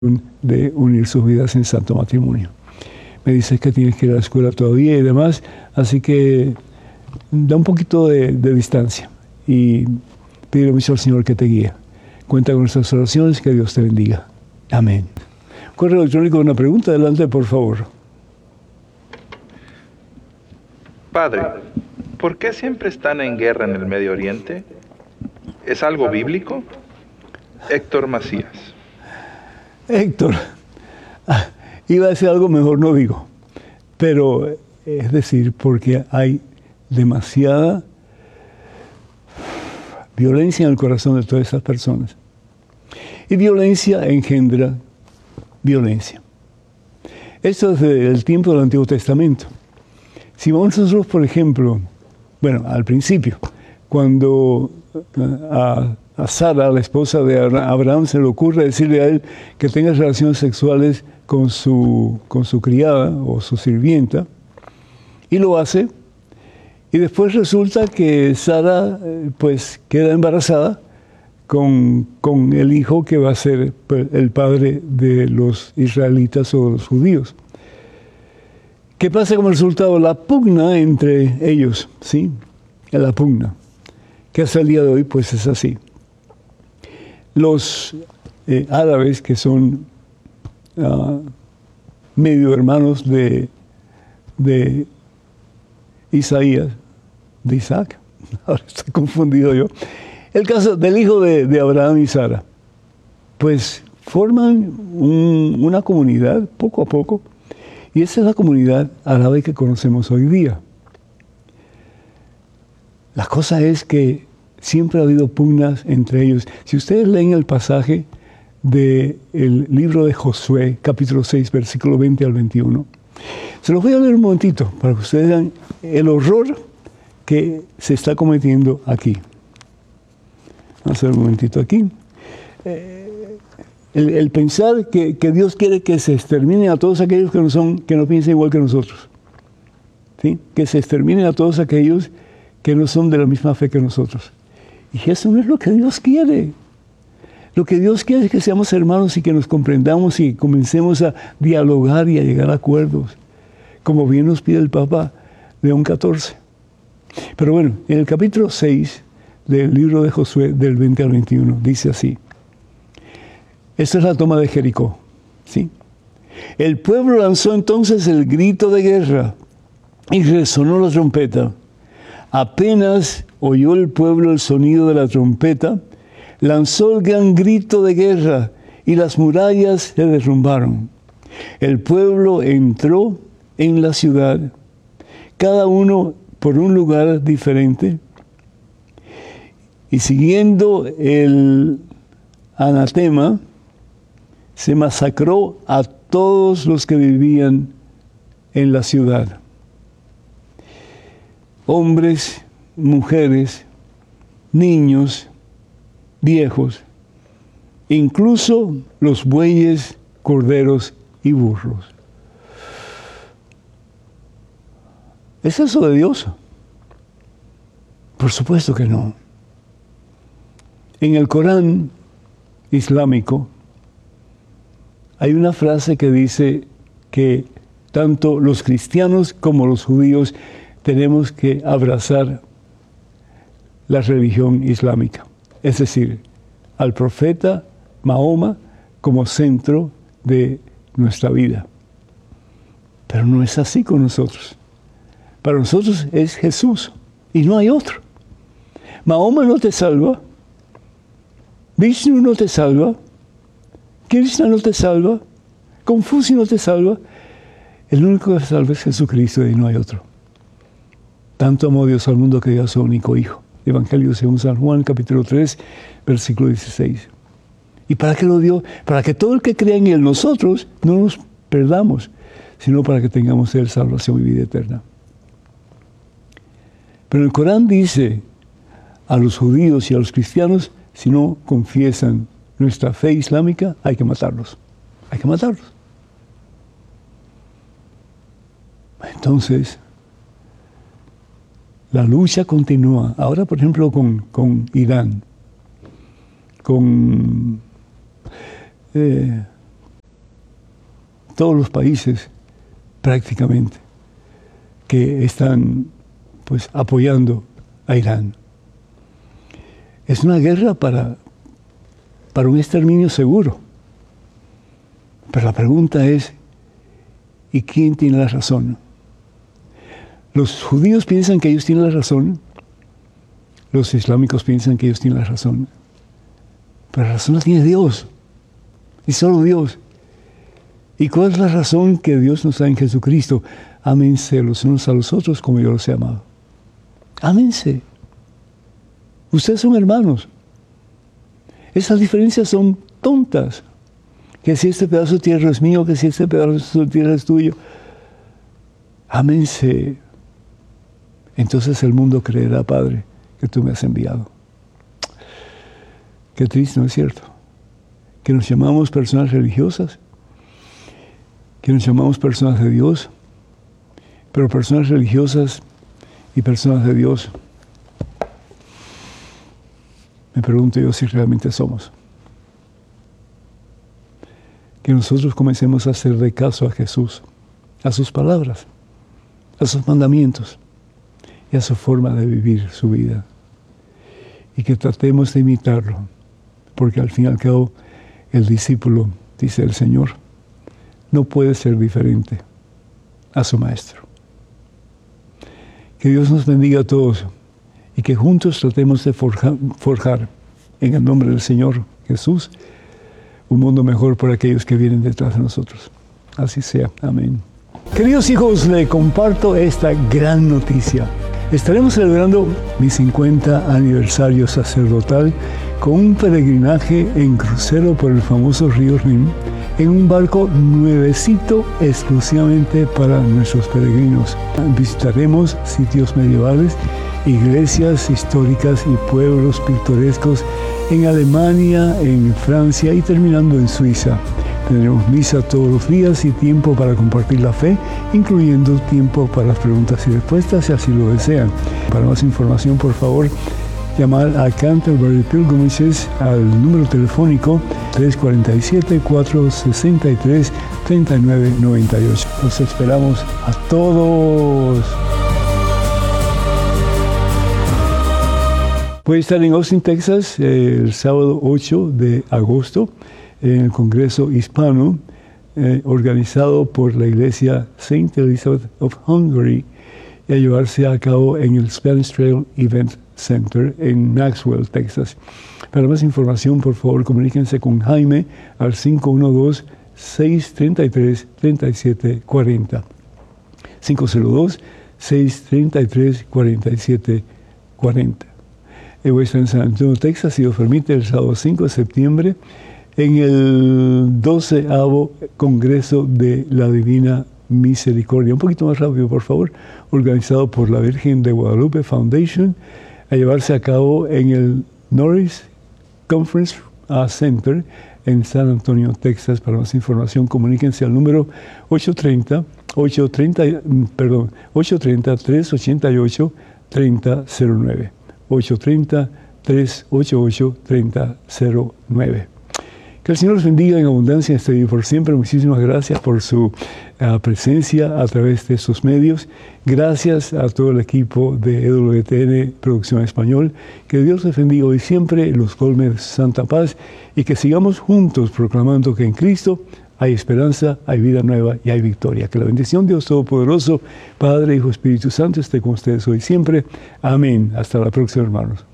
de unir sus vidas en santo matrimonio. Me dices que tienes que ir a la escuela todavía y demás, así que da un poquito de distancia y pide mucho al Señor que te guíe. Cuenta con nuestras oraciones, que Dios te bendiga. Amén. Correo electrónico, una pregunta, adelante por favor. Padre, ¿por qué siempre están en guerra en el Medio Oriente? ¿Es algo bíblico? Héctor Macías. Héctor, iba a decir algo, mejor no digo. Pero, es decir, porque hay demasiada violencia en el corazón de todas esas personas. Y violencia engendra violencia. Esto es del tiempo del Antiguo Testamento. Si vamos nosotros, por ejemplo, bueno, al principio, cuando a Sara, la esposa de Abraham, se le ocurre decirle a él que tenga relaciones sexuales con su criada o su sirvienta, y lo hace, y después resulta que Sara pues queda embarazada con el hijo que va a ser el padre de los israelitas o los judíos. ¿Qué pasa como resultado? La pugna entre ellos, ¿sí? La pugna, que hasta el día de hoy pues es así. Los árabes, que son medio hermanos de Isaías, de Isaac, ahora estoy confundido yo, el caso del hijo de Abraham y Sara, pues forman una comunidad poco a poco, y esa es la comunidad árabe que conocemos hoy día. La cosa es que siempre ha habido pugnas entre ellos. Si ustedes leen el pasaje del libro de Josué, capítulo 6, versículo 20 al 21, se los voy a leer un momentito para que ustedes vean el horror que se está cometiendo aquí. Vamos a ver un momentito aquí. El pensar que Dios quiere que se extermine a todos aquellos que no piensan igual que nosotros. ¿Sí? Que se extermine a todos aquellos que no son de la misma fe que nosotros. Y eso no es lo que Dios quiere. Lo que Dios quiere es que seamos hermanos y que nos comprendamos y comencemos a dialogar y a llegar a acuerdos, como bien nos pide el Papa León XIV. Pero bueno, en el capítulo 6 del libro de Josué, del 20 al 21, dice así. Esta es la toma de Jericó, ¿sí? El pueblo lanzó entonces el grito de guerra y resonó la trompeta. Apenas oyó el pueblo el sonido de la trompeta, lanzó el gran grito de guerra y las murallas se derrumbaron. El pueblo entró en la ciudad, cada uno por un lugar diferente, y siguiendo el anatema, se masacró a todos los que vivían en la ciudad. Hombres, mujeres, niños, viejos, incluso los bueyes, corderos y burros. ¿Es eso de Dios? Por supuesto que no. En el Corán islámico hay una frase que dice que tanto los cristianos como los judíos tenemos que abrazar la religión islámica, es decir, al profeta Mahoma como centro de nuestra vida. Pero no es así con nosotros. Para nosotros es Jesús y no hay otro. Mahoma no te salva, Vishnu no te salva, Krishna no te salva, Confucio no te salva. El único que salva es Jesucristo y no hay otro. Tanto amó Dios al mundo que dio a su único Hijo. Evangelio según San Juan, capítulo 3, versículo 16. ¿Y para qué lo dio? Para que todo el que crea en Él, nosotros, no nos perdamos, sino para que tengamos Él salvación y vida eterna. Pero el Corán dice a los judíos y a los cristianos, si no confiesan nuestra fe islámica, hay que matarlos. Hay que matarlos. Entonces, la lucha continúa. Ahora, por ejemplo, con Irán, con todos los países prácticamente que están pues apoyando a Irán. Es una guerra para un exterminio seguro. Pero la pregunta es, ¿y quién tiene la razón? Los judíos piensan que ellos tienen la razón, los islámicos piensan que ellos tienen la razón, pero la razón la tiene Dios, y solo Dios. ¿Y cuál es la razón que Dios nos da en Jesucristo? Ámense los unos a los otros como yo los he amado. Ámense. Ustedes son hermanos. Esas diferencias son tontas. Que si este pedazo de tierra es mío, que si este pedazo de tierra es tuyo. Ámense. Entonces el mundo creerá, Padre, que tú me has enviado. Qué triste, ¿no es cierto? Que nos llamamos personas religiosas, que nos llamamos personas de Dios, pero personas religiosas y personas de Dios, me pregunto yo si realmente somos. Que nosotros comencemos a hacerle caso a Jesús, a sus palabras, a sus mandamientos y a su forma de vivir su vida. Y que tratemos de imitarlo, porque al fin y al cabo el discípulo, dice el Señor, no puede ser diferente a su maestro. Que Dios nos bendiga a todos y que juntos tratemos de forjar en el nombre del Señor Jesús un mundo mejor por aquellos que vienen detrás de nosotros. Así sea. Amén. Queridos hijos, le comparto esta gran noticia. Estaremos celebrando mi 50 aniversario sacerdotal con un peregrinaje en crucero por el famoso río Rin, en un barco nuevecito exclusivamente para nuestros peregrinos. Visitaremos sitios medievales, iglesias históricas y pueblos pintorescos en Alemania, en Francia y terminando en Suiza. Tendremos misa todos los días y tiempo para compartir la fe, incluyendo tiempo para las preguntas y respuestas, si así lo desean. Para más información, por favor, llamar a Canterbury Pilgrimages al número telefónico 347-463-3998. Los esperamos a todos. Voy a estar en Austin, Texas, el sábado 8 de agosto, en el Congreso Hispano, organizado por la Iglesia St. Elizabeth of Hungary, y a llevarse a cabo en el Spanish Trail Event Center en Maxwell, Texas. Para más información, por favor, comuníquense con Jaime al 512-633-3740. 502-633-4740. Voy a estar en San Antonio, Texas, si Dios permite, el sábado 5 de septiembre, en el 12º Congreso de la Divina Misericordia. Un poquito más rápido, por favor. Organizado por la Virgen de Guadalupe Foundation, a llevarse a cabo en el Norris Conference Center en San Antonio, Texas. Para más información, comuníquense al número 830-388-3009. 830-388-3009. Que el Señor los bendiga en abundancia este día y por siempre. Muchísimas gracias por su presencia a través de estos medios. Gracias a todo el equipo de EWTN Producción Español. Que Dios les bendiga hoy siempre, los colme de santa paz y que sigamos juntos proclamando que en Cristo hay esperanza, hay vida nueva y hay victoria. Que la bendición de Dios Todopoderoso, Padre, Hijo, Espíritu Santo esté con ustedes hoy siempre. Amén. Hasta la próxima, hermanos.